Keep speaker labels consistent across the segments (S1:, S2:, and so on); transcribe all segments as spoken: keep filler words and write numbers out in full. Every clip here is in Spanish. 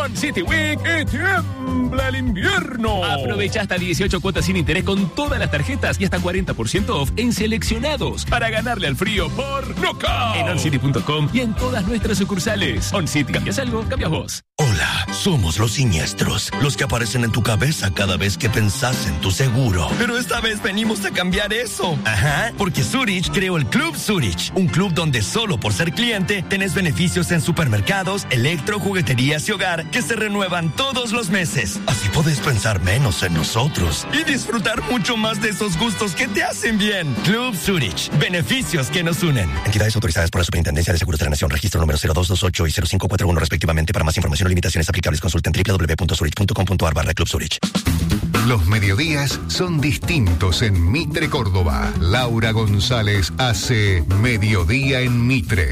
S1: On City Week y tiembla el invierno. Aprovecha hasta dieciocho cuotas sin interés con todas las tarjetas y hasta cuarenta por ciento off en seleccionados para ganarle al frío por Knockout. En on city punto com y en todas nuestras sucursales. On City, ¿cambias algo? Cambias vos.
S2: Hola, somos los siniestros, los que aparecen en tu cabeza cada vez que pensás en tu seguro. Pero esta vez venimos a cambiar eso. Ajá, porque Zurich creó el Club Zurich, un club donde solo por ser cliente tenés beneficios en supermercados, electro, jugueterías y hogar que se renuevan todos los meses. Así podés pensar menos en nosotros y disfrutar mucho más de esos gustos que te hacen bien. Club Zurich, beneficios que nos unen. Entidades autorizadas por la Superintendencia de Seguros de la Nación, registro número cero dos dos ocho y cero cinco cuatro uno respectivamente. Para más información o limitaciones aplicables, consulten doble u doble u doble u punto zurich punto com punto a r barra Club Zurich.
S3: Los mediodías son distintos en Mitre, Córdoba. Laura González hace Mediodía en Mitre.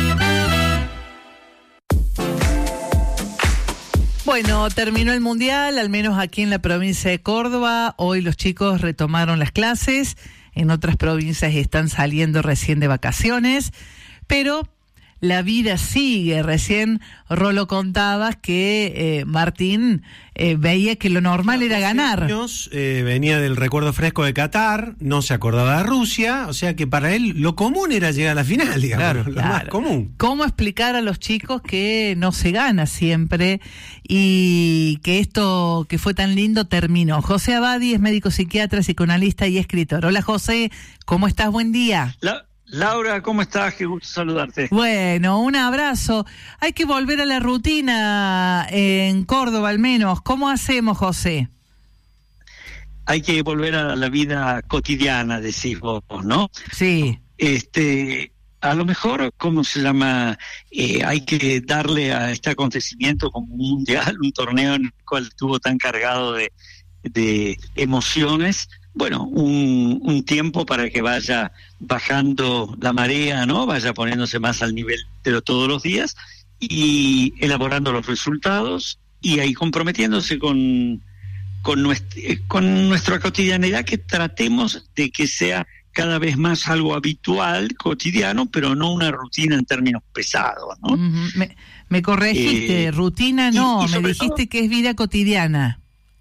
S4: Bueno, terminó el Mundial, al menos aquí en la provincia de Córdoba. Hoy los chicos retomaron las clases. En otras provincias están saliendo recién de vacaciones. Pero la vida sigue. Recién Rolo contabas que eh, Martín eh, veía que lo normal era ganar.
S5: Años, eh, venía del recuerdo fresco de Qatar, no se acordaba de Rusia, o sea que para él lo común era llegar a la final, digamos, claro, lo claro. más común.
S4: ¿Cómo explicar a los chicos que no se gana siempre y que esto que fue tan lindo terminó? José Abadi es médico psiquiatra, psicoanalista y escritor. Hola José, ¿cómo estás? Buen día.
S6: La- Laura, ¿cómo estás? Qué gusto saludarte.
S4: Bueno, un abrazo. Hay que volver a la rutina en Córdoba al menos. ¿Cómo hacemos, José?
S6: Hay que volver a la vida cotidiana, decís vos, ¿no?
S4: Sí.
S6: Este, a lo mejor, ¿cómo se llama? Eh, hay que darle a este acontecimiento como un mundial, un torneo en el cual estuvo tan cargado de, de emociones. Bueno, un, un tiempo para que vaya bajando la marea, ¿no? Vaya poniéndose más al nivel de todos los días y elaborando los resultados y ahí comprometiéndose con, con, nuestra, con nuestra cotidianidad, que tratemos de que sea cada vez más algo habitual, cotidiano, pero no una rutina en términos pesados, ¿no?
S4: Uh-huh. Me, me corregiste, eh, rutina no, y, y me dijiste todo, que es vida cotidiana.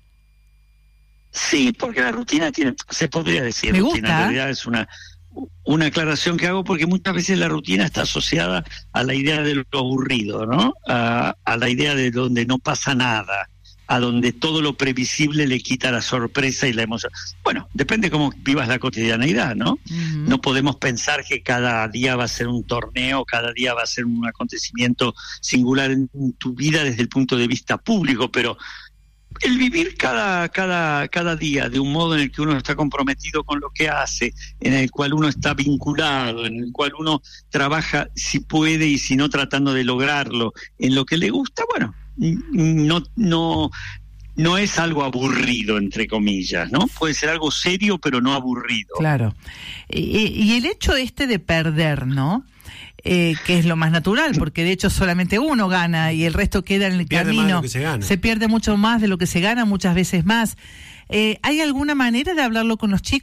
S6: Sí, porque la rutina tiene, se podría decir,
S4: me
S6: rutina,
S4: gusta.
S6: En realidad es una, una aclaración que hago porque muchas veces la rutina está asociada a la idea de lo aburrido, ¿no? A, a la idea de donde no pasa nada, a donde todo lo previsible le quita la sorpresa y la emoción. Bueno, depende cómo vivas la cotidianeidad, ¿no? Uh-huh. No podemos pensar que cada día va a ser un torneo, cada día va a ser un acontecimiento singular en tu vida desde el punto de vista público, pero el vivir cada, cada, cada día de un modo en el que uno está comprometido con lo que hace, en el cual uno está vinculado, en el cual uno trabaja si puede y si no tratando de lograrlo, en lo que le gusta, bueno, no, no, no es algo aburrido, entre comillas, ¿no? Puede ser algo serio, pero no aburrido.
S4: Claro. Y, y el hecho este de perder, ¿no? Eh, que es lo más natural, porque de hecho solamente uno gana y el resto queda en el
S5: pierde
S4: camino.
S5: Más de lo que se gana.
S4: Se pierde mucho más de lo que se gana, muchas veces más. Eh, ¿Hay alguna manera de hablarlo con los chicos?